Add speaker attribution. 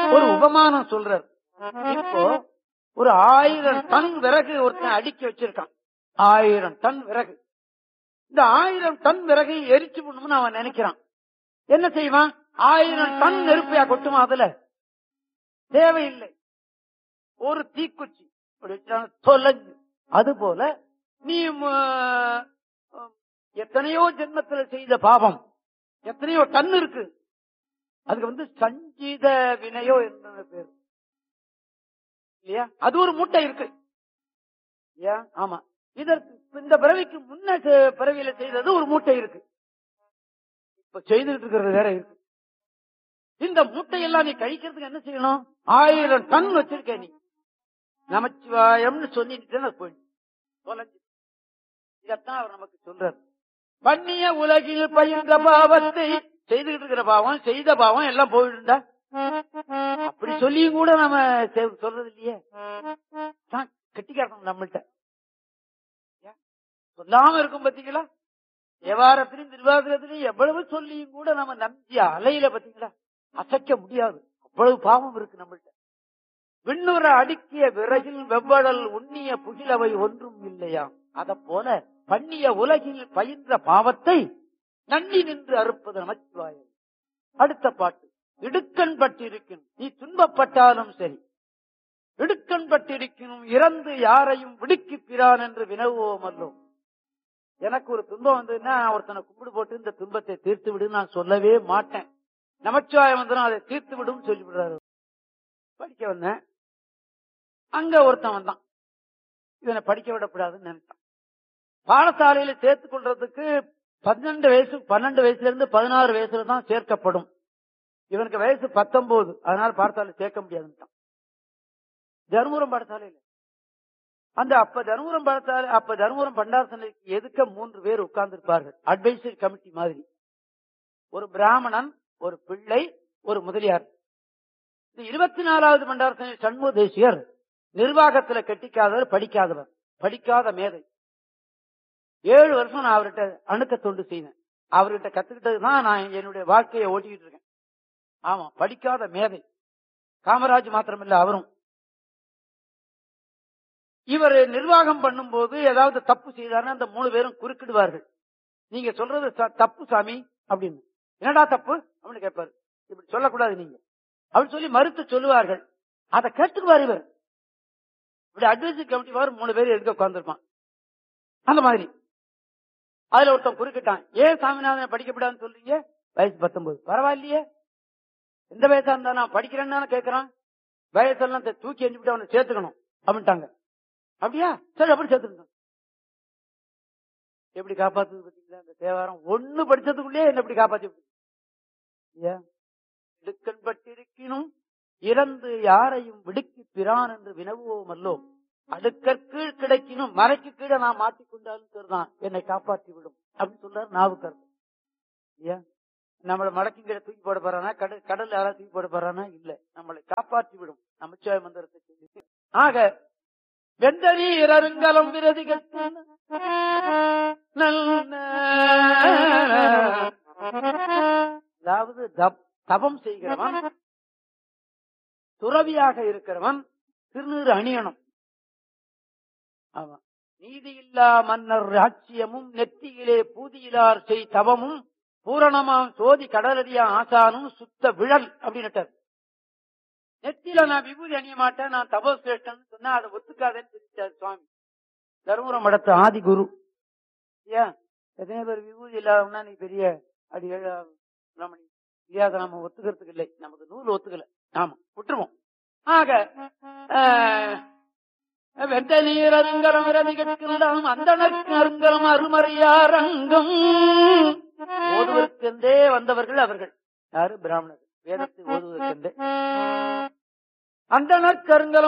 Speaker 1: ஒரு உபமானம் சொல்றார். இப்போ ஒரு 1000 டன் விறகு ஒருத்தன் அடுக்கி வச்சிருக்கான். 1000 டன் விறகு. இந்த 1000 டன் விறகை எரிச்சு பண்ணணும்னு அவன் நினைக்கிறான். என்ன செய்வான்? 1000 டன் நெருப்பையா கொட்டுமா? அதுல தேவையில்லை. ஒரு தீக்குச்சி தொலைஞ்சு. அது போல நீ எத்தனையோ ஜென்மத்தில் செய்த பாவம் எத்தனையோ டன் இருக்கு. அதுக்கு சஞ்சீத வினையோ என்ன பேரு இல்லையா? அது ஒரு மூட்டை இருக்கு இல்லையா? ஆமா. இதற்கு இந்த பிறவிக்கு முன்ன பிறவியில செய்தது ஒரு மூட்டை இருக்கு. இப்ப செய்துட்டு இருக்கிறது வேற இருக்கு. இந்த மூட்டையெல்லாம் நீ கழிக்கிறதுக்கு என்ன செய்யணும்? 1000 டன் வச்சிருக்க நீ. நமச்சிவாயம்னு சொல்லிட்டு போயிடு தொலைஞ்சு. இதத்தான் அவர் நமக்கு சொல்றார். பண்ணிய உலகில் பயின்ற பாவத்தை செய்துகிட்டு இருக்கிற பாவம் செய்த பாவம் எல்லாம் போயிடுண்டா. அப்படி சொல்லியும் கூட நம்ம சொல்றது இல்லையே. கட்டிக்காரணும் நம்மள்கிட்ட சொல்லாம இருக்கும். பாத்தீங்களா? வியாபாரத்திலையும் திருவாதிரத்திலையும் எவ்வளவு சொல்லியும் கூட நம்ம நம்பிய அலையில பாத்தீங்களா அசைக்க முடியாது. அவ்வளவு பாவம் இருக்கு நம்மள்கிட்ட. விண்ணுற அடுக்கிய விறகில் வெவ்வடல் உண்ணிய புகிலவை ஒன்றும் இல்லையா? அத போல பண்ணிய உலகில் பயின்ற பாவத்தை நன்னி நின்று அறுப்பது நமச்சிவாயம். அடுத்த பாட்டு. இடுக்கண் பட்டிருக்கும் நீ துன்பப்பட்டாலும் சரி, இடுக்கண் பட்டிருக்கணும் இறந்து யாரையும் விடுக்கி பிரான் என்று வினவுவோம் அல்லோம். எனக்கு ஒரு துன்பம் வந்ததுன்னா ஒருத்தனை கும்பிடு போட்டு இந்த துன்பத்தை தீர்த்து விடு நான் சொல்லவே மாட்டேன். நமச்சிவாயம் வந்து அதை தீர்த்து விடும் சொல்லிவிடுறாரு. படிக்க வந்தேன். அங்க ஒருத்தன் வந்தான். இவனை படிக்க விடக்கூடாதுன்னு நினைச்சான். பாடசாலையில சேர்த்துக் கொள்றதுக்கு 12 வயசுல இருந்து 16 வயசுல தான் சேர்க்கப்படும். இவனுக்கு வயசு 19. அதனால பாடசாலை சேர்க்க முடியாதுன்னுட்டான். தருமபுரம் பாடசாலையில அப்ப தருமபுரம் பண்டாரசனைக்கு எதுக்க 3 பேர் உட்கார்ந்து இருப்பார்கள். அட்வைசரி கமிட்டி மாதிரி. ஒரு பிராமணன், ஒரு பிள்ளை, ஒரு முதலியார். இந்த 24வது பண்டாரசனை சண்முக தேசியர் நிர்வாகத்துல கெட்டிக்காதவர், படிக்காத மேதை. 7 வருஷம் நான் அவர்கிட்ட அணுக்க தொண்டு செய்தேன். அவர்கிட்ட கத்துக்கிட்டதுதான் நான் என்னுடைய வாழ்க்கையை ஓட்டிக்கிட்டு இருக்கேன். ஆமா, படிக்காத மேதை. காமராஜ் மாத்திரமில்ல அவரும். இவர் நிர்வாகம் பண்ணும் போது ஏதாவது தப்பு செய்தாருன்னா அந்த 3 பேரும் குறுக்கிடுவார்கள். நீங்க சொல்றது தப்பு சாமி அப்படின்னு. என்னடா தப்பு அப்படின்னு கேட்பாரு. இப்படி சொல்லக்கூடாது நீங்க அப்படின்னு சொல்லி மறுத்து சொல்லுவார்கள். அதை கேட்டுக்குவார் இவர். இப்படி அட்வைசரி கமிட்டி 3 பேர் எடுக்க உட்கார்ந்துருப்பான். அந்த மாதிரி அதுல ஒருத்தன் குறுக்கிட்டான். ஏன் சாமிநாதன் படிக்கப்படாதுன்னு சொல்றீங்க? வயசு 19. பரவாயில்லையே, எந்த வயசா இருந்தா நான் படிக்கிறேன்னு கேட்கறான். வயசெல்லாம் தூக்கி எஞ்சிவிட்டு அவனை சேர்த்துக்கணும் அப்படின்ட்டாங்க. அப்படியா? சரி, அப்படி சேர்த்துக்கணும். எப்படி காப்பாத்து பாத்தீங்களா? இந்த தேவாரம் ஒண்ணு படிச்சதுக்குள்ளே என்ன எப்படி காப்பாத்தி இடுக்கண் பட்டிருக்கணும் இறந்து யாரையும் விடுக்கி பிரான் என்று வினவுவோம் அல்லோ. அடுக்கற்கீழ் கிடைக்கணும் மறைக்கு கீழே நான் மாட்டிக்கொண்டாலும் சரிதான் என்னை காப்பாற்றி விடும் அப்படின்னு சொல்றாரு நாவுக்கரசர். நம்மளை மடக்கு கீழே தூக்கி போட போறானா? கடல் யாராவது தூக்கி போட போறானா? இல்ல, நம்மளை காப்பாற்றி விடும் நமச்சிவாய மந்திரத்தை சொல்லி. ஆக வெந்தரி இரங்கலம் விரதிகள் அதாவது தபம் செய்கிறவன், துறவியாக இருக்கிறவன் திருநீறு அணியணும். ஆமா. நீதியில்லா மன்னர் ராட்சியமும் நெத்தியிலே பூதியிலார் செய் தவமும் பூரணமாம் சோதி கடலடியா ஆசானும் சுத்த விழல் அப்படின்னு. நெத்தியில நான் விபூதி அணிய மாட்டேன், நான் தபோசிரேஷ்டன் சொன்னா அதை ஒத்துக்காதேன்னு சொல்லிட்டார் சுவாமி. தருமபுரம் மடத்து ஆதி குரு. எத்தனை பேர் விபூதி இல்லாதவனா நீ பெரிய அடி ரமணி இல்லையாத நம்ம ஒத்துக்கிறதுக்கு இல்லை, நமக்கு நூல் ஒத்துக்கல. ஆமா, விட்டுருவோம். ஆக வெந்த நீர் அருங்கலம் விரதிகட்கும் அந்தனருக்கு அருங்கலம் அருமறையாரங்கம் ஓதுவதற்கென்றே வந்தவர்கள் அவர்கள். யாரு? பிராமணர்கள். வேதத்தை ஓதுவதற்கென்றே அந்தனர் கருங்கலம்